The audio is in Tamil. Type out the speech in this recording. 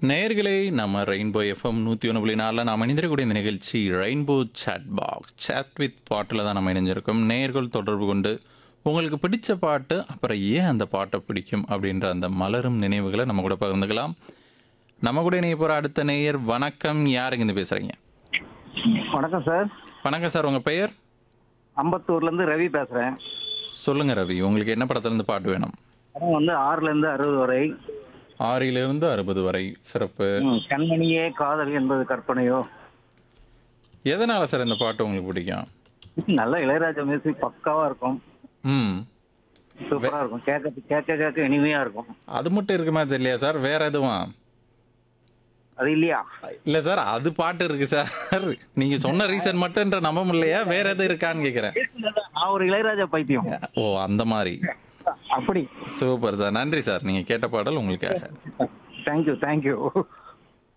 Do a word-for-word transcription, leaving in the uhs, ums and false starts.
நேயர்களே நம்ம ரெயின்போ எஃப்எம் நூற்றி ஒன்று புள்ளி நாலில் நாம் இணைந்திருக்கக்கூடிய இந்த நிகழ்ச்சி rainbow chat box chat with பாட்டில் தான் நம்ம இணைஞ்சிருக்கோம். நேயர்கள் தொடர்பு கொண்டு உங்களுக்கு பிடிச்ச பாட்டு, அப்புறம் ஏன் அந்த பாட்டை பிடிக்கும் அப்படின்ற அந்த மலரும் நினைவுகளை நம்ம கூட பகிர்ந்துக்கலாம். நம்ம கூட இணைய போகிற அடுத்த நேயர், வணக்கம். யாருங்க இருந்து பேசுகிறீங்க? வணக்கம் சார். வணக்கம் சார், உங்கள் பெயர்? அம்பத்தூர்ல இருந்து ரவி பேசுறேன். சொல்லுங்கள் ரவி, உங்களுக்கு என்ன படத்துலேருந்து பாட்டு வேணும்? படம் வந்து ஆறுல இருந்து அறுபது வரை. ஆறிலிருந்து அறுபது வரை. சிறப்பு. ம், கண்மணியே காதல் என்பது கற்பனையோ. எதனால் சார் இந்த பாட்டு உங்களுக்கு பிடிக்கும்? நல்ல இளையராஜா மியூசிக் பக்காவா இருக்கும். ம் சூப்பரா இருக்கும். கேட்க கேட்க கேட்க இனிமையா இருக்கும். அது மட்டும் இருக்குமா தெரியலையா சார், வேற எதுவும்? அது இல்லையா? இல்ல சார், அது பாட்டு இருக்கு சார். நீங்க சொன்ன ரீசன் மட்டும்ன்ற நம்ப முடியலையா, வேற எது இருக்கான்னு கேக்குறேன். நான் ஒரு இளையராஜா பைத்தியம். ஓ, அந்த மாதிரி. அப்படி. சூப்பர் சார், நன்றி சார். நீங்க கேட்ட பாடல் உங்களுக்காக. Thank you thank you.